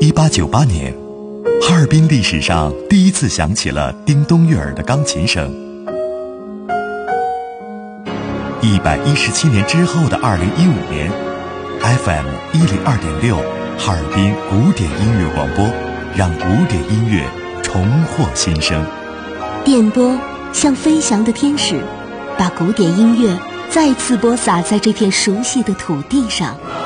1898年，哈尔滨历史上第一次响起了叮咚悦耳的钢琴声。117年之后的2015年 ，FM 102.6哈尔滨古典音乐广播，让古典音乐重获新生。 电波像飞翔的天使，把古典音乐再次播撒在这片熟悉的土地上。